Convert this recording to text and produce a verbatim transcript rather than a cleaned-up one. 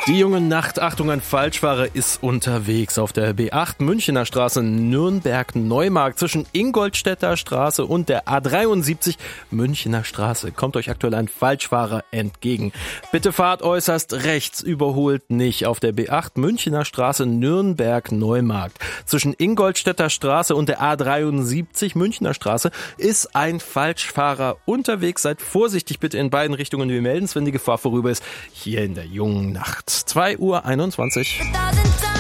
Die junge Nacht, Achtung, ein Falschfahrer ist unterwegs auf der B acht Münchener Straße Nürnberg-Neumarkt zwischen Ingolstädter Straße und der A dreiundsiebzig Münchener Straße. Kommt euch aktuell ein Falschfahrer entgegen. Bitte fahrt äußerst rechts, überholt nicht auf der B acht Münchener Straße Nürnberg-Neumarkt. Zwischen Ingolstädter Straße und der A dreiundsiebzig Münchener Straße ist ein Falschfahrer unterwegs. Seid vorsichtig bitte in beiden Richtungen. Wir melden es, wenn die Gefahr vorüber ist. Hier in der jungen Nacht. zwei Uhr einundzwanzig.